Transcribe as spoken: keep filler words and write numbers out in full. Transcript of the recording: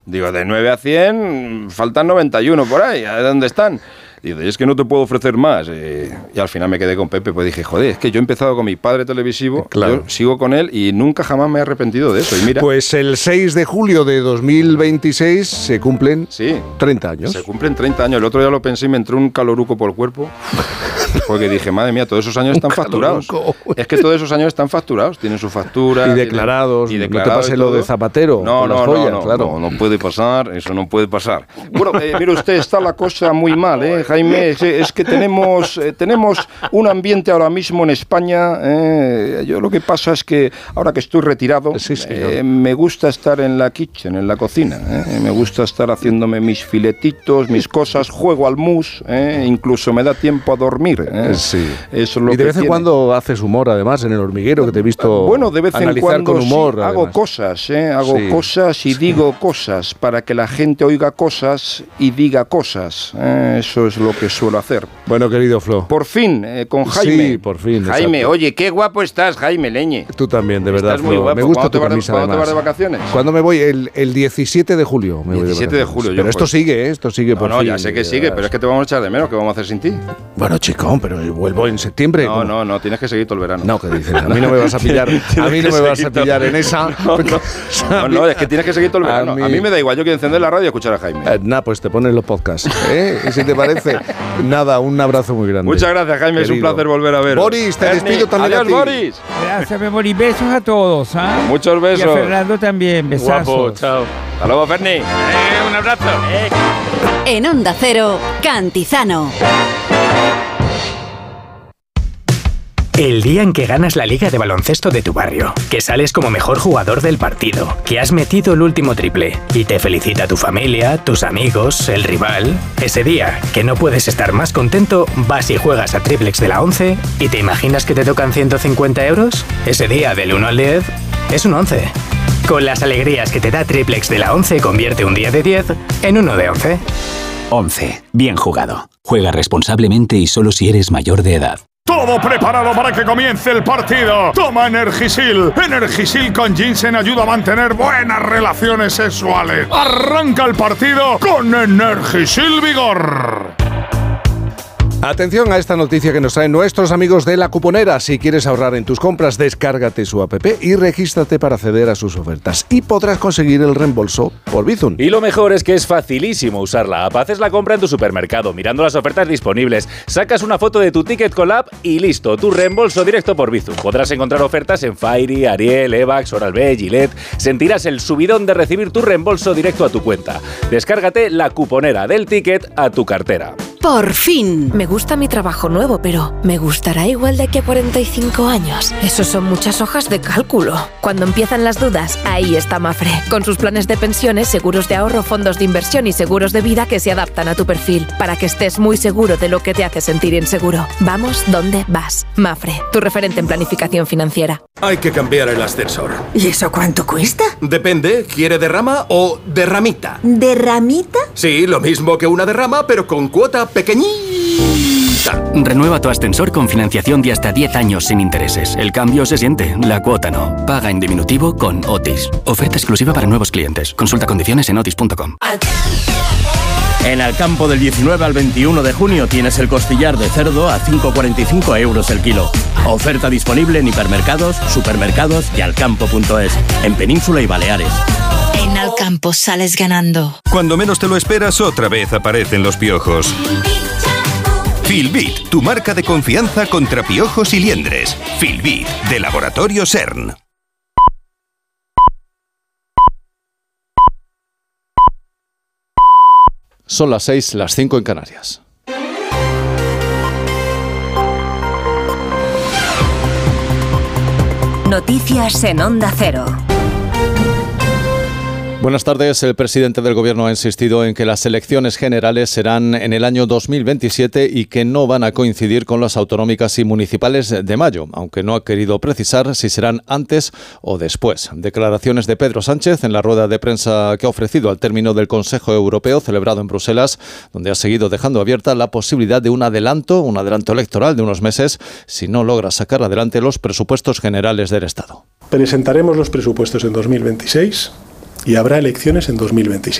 Digo, de nueve a cien faltan noventa y uno por ahí, ¿a dónde están? Dice, es que no te puedo ofrecer más. Eh, y al final me quedé con Pepe, pues dije, joder, es que yo he empezado con mi padre televisivo, claro. Yo sigo con él y nunca jamás me he arrepentido de eso. Y mira, pues el seis de julio de dos mil veintiséis se cumplen sí, treinta años. Se cumplen treinta años. El otro día lo pensé y me entró un caloruco por el cuerpo. Porque dije, madre mía, todos esos años están facturados. Es que todos esos años están facturados, tienen su factura. Y declarados. Tienen, y declarados no te pase lo de Zapatero. No, no, joyas, no, no, claro. no, no puede pasar, eso no puede pasar. Bueno, eh, mire usted, está la cosa muy mal, ¿eh, Jaime? Es, es que tenemos, eh, tenemos un ambiente ahora mismo en España. Eh, yo lo que pasa es que ahora que estoy retirado, sí, eh, me gusta estar en la kitchen, en la cocina. Eh, me gusta estar haciéndome mis filetitos, mis cosas, juego al mus, eh, incluso me da tiempo a dormir. ¿Eh? Sí. Eso es lo y de que vez en tiene. Cuando haces humor, además, en El Hormiguero, que te he visto bueno, de vez en cuando con humor, sí, hago cosas, ¿eh? hago sí. cosas y digo cosas para que la gente oiga cosas y diga cosas. ¿eh? Eso es lo que suelo hacer. Bueno, querido Flo. Por fin, eh, con Jaime. Sí, por fin. Jaime, exacto. Oye, qué guapo estás, Jaime Leñe. Tú también, de verdad, estás muy Flo. guapo. Me gusta tu ¿Cuándo camisa, te vas de, además. ¿Cuándo te vas de vacaciones? ¿Cuándo me voy? El, el diecisiete de julio. Me diecisiete voy de, de julio. Pero yo, esto pues, sigue, ¿eh? Esto sigue no, por no, fin. ya sé que sigue, pero es que te vamos a echar de menos. ¿Qué vamos a hacer sin ti? Bueno, chico, pero vuelvo en septiembre. No, ¿cómo? no, no, tienes que seguir todo el verano. No, ¿qué dices? A mí no me vas a pillar. A mí no me vas a pillar en esa. No, no, no, no, es que tienes que seguir todo el verano. A mí, a mí me da igual, yo quiero encender la radio y escuchar a Jaime. Eh, nada, pues te pones los podcasts, ¿eh? Y si te parece, nada, un abrazo muy grande. Muchas gracias, Jaime, querido. Es un placer volver a ver. Boris, te Ernie, despido también adiós, a ti. Boris. Gracias, Boris. Besos a todos. ¿eh? Muchos besos. Y a Fernando también, besazos. Guapo, chao. Hasta luego, Ferni. Eh, un abrazo. Eh. En Onda Cero, Cantizano. El día en que ganas la liga de baloncesto de tu barrio, que sales como mejor jugador del partido, que has metido el último triple y te felicita tu familia, tus amigos, el rival. Ese día, que no puedes estar más contento, vas y juegas a Triplex de la once y te imaginas que te tocan ciento cincuenta euros. Ese día, del uno al diez, es un once. Con las alegrías que te da Triplex de la once, convierte un día de diez en uno de once. once. Bien jugado. Juega responsablemente y solo si eres mayor de edad. Todo preparado para que comience el partido. Toma Energisil. Energisil con ginseng ayuda a mantener buenas relaciones sexuales. Arranca el partido con Energisil Vigor. Atención a esta noticia que nos traen nuestros amigos de La Cuponera. Si quieres ahorrar en tus compras, descárgate su app y regístrate para acceder a sus ofertas. Y podrás conseguir el reembolso por Bizum. Y lo mejor es que es facilísimo usar la app. Haces la compra en tu supermercado, mirando las ofertas disponibles. Sacas una foto de tu ticket con la app y listo, tu reembolso directo por Bizum. Podrás encontrar ofertas en Fairy, Ariel, Evax, Oral-B, Gillette. Sentirás el subidón de recibir tu reembolso directo a tu cuenta. Descárgate La Cuponera, del ticket a tu cartera. Por fin. Me gusta mi trabajo nuevo, pero ¿me gustará igual de aquí a cuarenta y cinco años? Eso son muchas hojas de cálculo. Cuando empiezan las dudas, ahí está Mafre. Con sus planes de pensiones, seguros de ahorro, fondos de inversión y seguros de vida que se adaptan a tu perfil, para que estés muy seguro de lo que te hace sentir inseguro. Vamos donde vas. Mafre, tu referente en planificación financiera. Hay que cambiar el ascensor. ¿Y eso cuánto cuesta? Depende, ¿quiere derrama o derramita? ¿Derramita? Sí, lo mismo que una derrama, pero con cuota pequeñita. Renueva tu ascensor con financiación de hasta diez años sin intereses. El cambio se siente, la cuota no. Paga en diminutivo con Otis. Oferta exclusiva para nuevos clientes. Consulta condiciones en otis punto com. En Alcampo del diecinueve al veintiuno de junio tienes el costillar de cerdo a cinco con cuarenta y cinco euros el kilo. Oferta disponible en hipermercados, supermercados y alcampo punto es, en Península y Baleares. En Alcampo sales ganando. Cuando menos te lo esperas, otra vez aparecen los piojos. Filbit, tu marca de confianza contra piojos y liendres. Filbit, de Laboratorio CERN. Son las seis, las cinco en Canarias. Noticias en Onda Cero. Buenas tardes. El presidente del Gobierno ha insistido en que las elecciones generales serán en el año dos mil veintisiete y que no van a coincidir con las autonómicas y municipales de mayo, aunque no ha querido precisar si serán antes o después. Declaraciones de Pedro Sánchez en la rueda de prensa que ha ofrecido al término del Consejo Europeo celebrado en Bruselas, donde ha seguido dejando abierta la posibilidad de un adelanto, un adelanto electoral de unos meses, si no logra sacar adelante los presupuestos generales del Estado. Presentaremos los presupuestos en dos mil veintiséis y habrá elecciones en dos mil veintisiete.